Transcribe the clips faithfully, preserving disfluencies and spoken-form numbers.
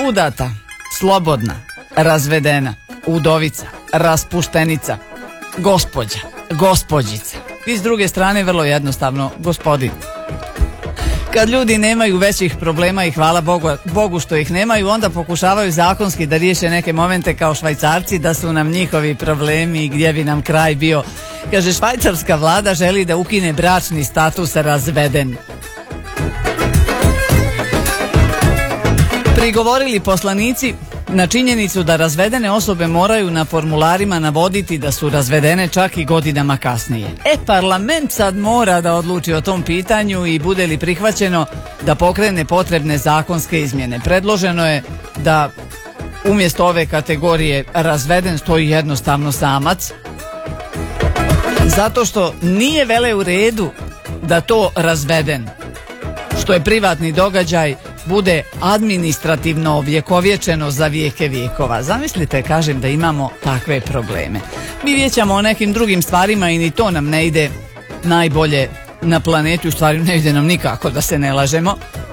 udata, slobodna, razvedena, udovica, raspuštenica, gospođa, gospođica. I s druge strane vrlo jednostavno gospodin. Kad ljudi nemaju većih problema i hvala Bogu, Bogu što ih nemaju, onda pokušavaju zakonski da riješe neke momente kao Švajcarci, da su nam njihovi problemi i gdje bi nam kraj bio. Kaže, švajcarska vlada želi da ukine bračni status razveden. Prigovorili poslanici na činjenicu da razvedene osobe moraju na formularima navoditi da su razvedene čak i godinama kasnije. E, parlament sad mora da odluči o tom pitanju i bude li prihvaćeno da pokrene potrebne zakonske izmjene. Predloženo je da umjesto ove kategorije razveden stoji jednostavno samac, zato što nije vele u redu da to razveden, što je privatni događaj, bude administrativno ovjekovječeno za vijeke vijekova. Zamislite, kažem, da imamo takve probleme. Mi vijećamo o nekim drugim stvarima i ni to nam ne ide najbolje na planetu, u stvari ne ide nam nikako, da se ne lažemo.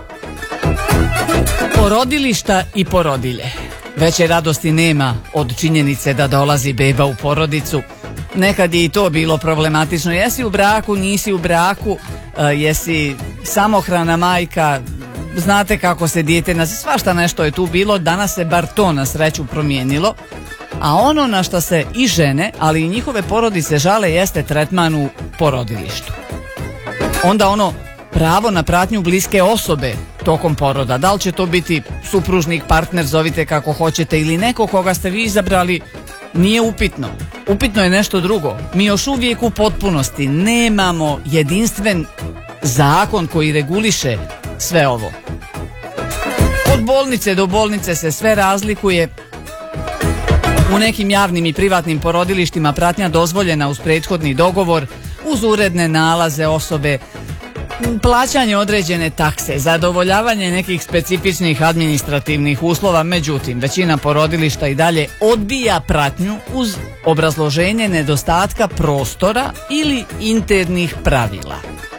Porodilišta i porodilje. Veće radosti nema od činjenice da dolazi beba u porodicu. Nekad je i to bilo problematično. Jesi u braku, nisi u braku, jesi samohrana majka, znate kako se dijete naziva, svašta nešto je tu bilo. Danas se bar to na sreću promijenilo. A ono na što se i žene, ali i njihove porodice žale jeste tretman u porodilištu. Onda ono pravo na pratnju bliske osobe tokom poroda. Da li će to biti supružnik, partner, zovite kako hoćete, ili neko koga ste vi izabrali, nije upitno. Upitno je nešto drugo. Mi još uvijek u potpunosti nemamo jedinstven zakon koji reguliše sve ovo. Od bolnice do bolnice se sve razlikuje. U nekim javnim i privatnim porodilištima pratnja dozvoljena uz prethodni dogovor, uz uredne nalaze osobe, plaćanje određene takse, zadovoljavanje nekih specifičnih administrativnih uslova. Međutim, većina porodilišta i dalje odbija pratnju uz obrazloženje nedostatka prostora ili internih pravila.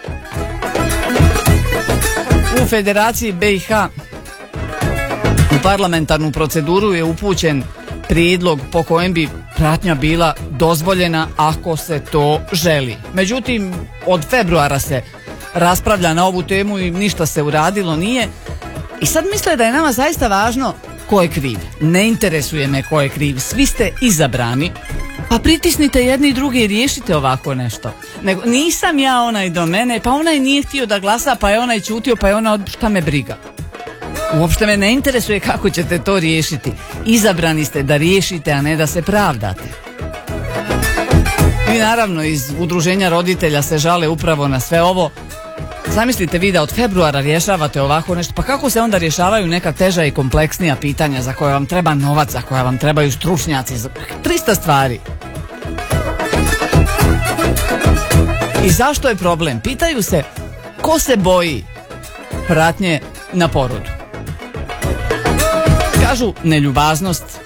U Federaciji B i H u parlamentarnu proceduru je upućen prijedlog po kojem bi pratnja bila dozvoljena ako se to želi. Međutim, od februara se raspravlja na ovu temu i ništa se uradilo nije. I sad misle da je nama zaista važno ko je kriv. Ne interesuje me ko je kriv. Svi ste izabrani, pa pritisnite jedni i drugi i riješite ovako nešto. Nego, nisam ja onaj do mene, pa onaj nije htio da glasa, pa je onaj ćutio, pa je ona, šta me briga. Uopšte me ne interesuje kako ćete to riješiti. Izabrani ste da riješite, a ne da se pravdate. I naravno iz udruženja roditelja se žale upravo na sve ovo. Zamislite vi da od februara rješavate ovako nešto, pa kako se onda rješavaju neka teža i kompleksnija pitanja za koje vam treba novac, za koje vam trebaju stručnjaci, za trista stvari. I zašto je problem? Pitaju se ko se boji pratnje na porodu. Kažu neljubaznost,